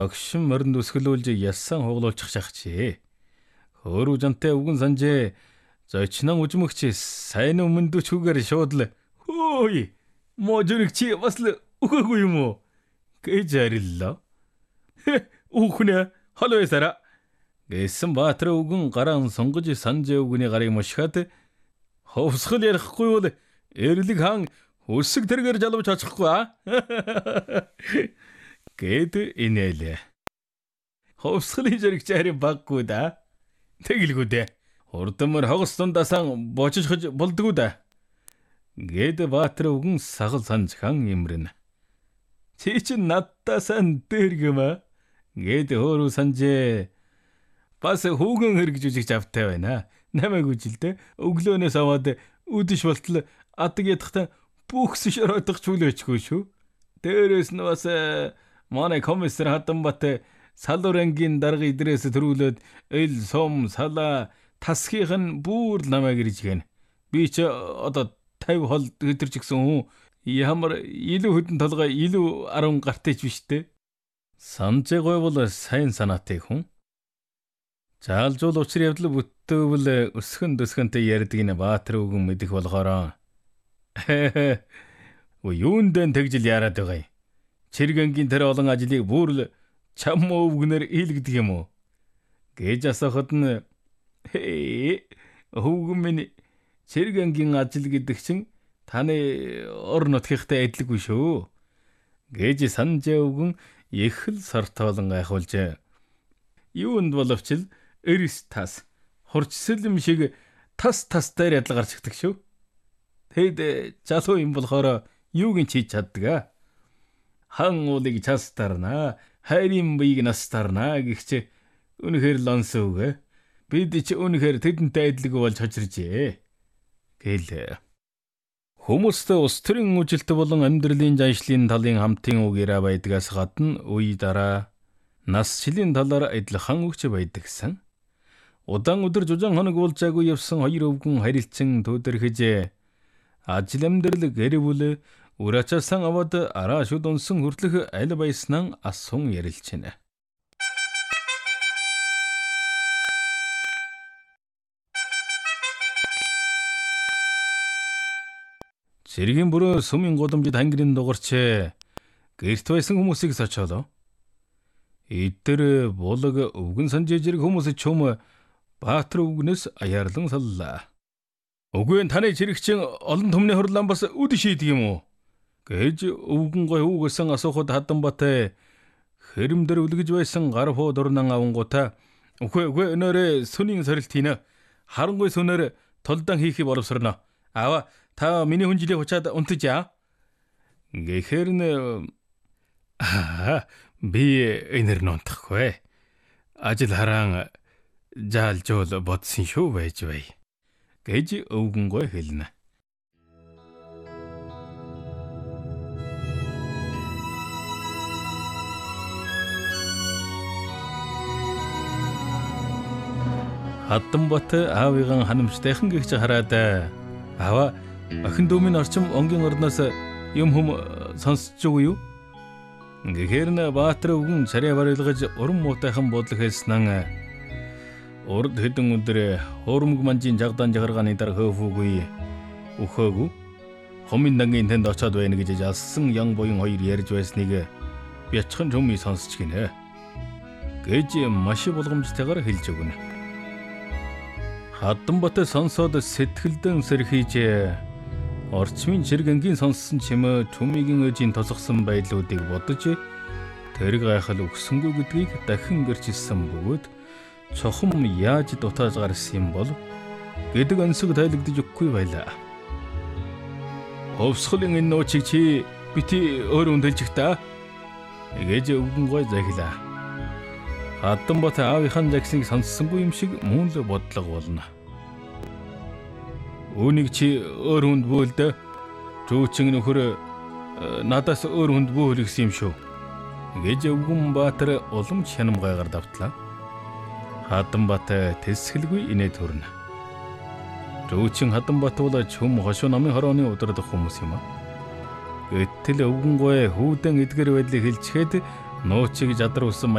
Огшин моринд өсгөлүүлж ясан хуглуулчих шахчи. Хөөрүү жантай үгэн санжээ. Зочнон үжмөгч сайн өмнөдөчгүйгээр шууд л хөөе. Можорик чи бас л өгөөгүй юм уу? Гэж ариллаа. Үхнэ халуйсара. Гэсэн Баатар үгэн гараан сонгож санжээ үгний гарыг мушхаад ховсгол ярихгүй бол эрлэг хаан өсөг тэргээр жалвч очихгүй аа. Гэд инээлээ. Ховсголын зэрэг чарийн баггүй да. Тэгэлгүй дээ. Урдмар хогс дундасан бочиж болдгоо да. Гэд Баатар үгэн сагал санжхан имрэн. Чи чинь надтасан дэргэм. Гэд хөөрүү санжээ. Бас хүүгэн хэрэгж үжигч автай байна. Намайг үжилдэ өглөөнөөс аваад үдэш болтол адаг ядахтаа бүхс шороодох чүлээчгүй шүү. Дээрээс нь бас манай комиссар Хатанбат салуурангийн дарга идрээс төрүүлээд эл сум салаа тасхийнх нь бүр намайг ирж гэн. Би ч одоо 50 хол өдөрч гисэн хүн ямар илүү хөдөн толгой илүү 10 гартайч биш дээ. Санжээ гой бол сайн санаатай хүн. Заалжуул учир явдал бүтээвэл өсгөн дөсгөнтэй ярьдаг нэ Баатар үгэн мэдэх болохоор. Юундэн тэгжил яарад байгаа юм. Чиргэнгийн тэр олон ажлыг бүр л чам өвгнөр хийлгдэг юм уу? Гэж асуухад нь хөвгөн минь чиргэнгийн ажил гэдэг чинь таны ор нутгийнхтай адилгүй шүү. Гэж санжээ үгэн их л сартоолон гайхуулж. Юунд боловч л эрс тас хурцсэлм шиг тас дээр ядал гарчдаг шүү. Тэгэд залуу юм болохоор юуг нь хийж чаддаг аа? Хан уулыг частарна, хайрын бийг настарна гихч үнэхээр лонс үг. Бид ч үнэхээр тэдэнтэй адилгүй болж хожиржээ. Гэлээ. Хүмүүстэй ус төрийн үжилт болон амьдралын жаншлын талын хамтын үг яриа байдгаас гадна үе дараа нас шилийн талаар адилхан үгч байдагсан. Удаан өдөр жужаан хоног уулзаагүй явсан хоёр өвгөн харилцан төдөрхөж ажил амьдрал гэрвэл урачаасан аваад араа шүд унсан хүртлэх аль баяснан асун ярилцээнэ. Цэргийн бүрөө сүмийн голомжид хангирын дугарч гэрт байсан хүмүүсийг сочоолоо. Эдгээр булаг өвгөн санжээ зэрэг хүмүүс чум Баатар үгнээс аяарлан саллаа. Үгүй таны чирэгчин олон түмний хурлаан бас үд шийдэг юм уу? Гэж өвгөн гой хүүгсэн асуухад Хатанбат хэрэмдэр үлгэж байсан гар хуу дурнан авангуудаа үгүй өнөөрэ сүнийн сорилт хийнэ. Харангуй сүнээр толдан хийхийг боловсрно. Аава та миний хүнжилийг хучаад унтаж яа. Гэхэр нь би энэр нунтахгүй. Ажил хараан заалжуул бодсон шүү байж бай. Гэж өвгөн гой хэлнэ. Хатанбат аавыган ханамжтайхан гихч хараад аваа охин дүүмийн орчим онгийн орноос юм хүм сонсч уу юу? Гэхээр нь Баатар өвгөн царай барилгаж уран муутайхан бодлох хэлснэн урд хэдэн өдөр хөрмөг манжийн жагдаан жагаргааны дараа хөөфүүгүй өхөөгүй хомын дангийн тэнд очоод байна гэж алсан ян буян хоёр ярьж байсныг бячхан төмий сонсч гинэ. Гэж маш болгомжтойгоор хэлж өгнө. Хатанбат сонсоод сэтгэлдэн сэрхийж орчмын чиргэнгийн сонссон чимээ төмигийн өжийн тосгосон байдлуудыг бодож тэр гайхал өгсөнгөө гэдгийг дахин гэрчилсэн бөгөөд цохом яаж дутааж гарсан юм бол гэдэг онцог тайлгдаж өгөхгүй байлаа. Ховсголын энэ нуучиг чи бити өөр өндөлжих та. Гэж өвгөн гой захилаа. Хатанбат аавынхаа загсныг сонссонгүй юм шиг мөн л бодлого болно. Үүнийг чи өөр хүнд бөөлдө. Түүчин нөхөр надаас өөр хүнд бөөл гэсэн юм шүү. Гэж өвгөн Баатар улам шанам гайгаар давтлаа. Хатанбат тэсгэлгүй инээд төрнө. Түүчин Хатанбат бол чүм хошуу намын хорооны удирдах хүмүүс юм аа. Гэтэл өвгөн гой хүүдэн эдгэр байдлыг хэлчихэд нуучиг жадар усан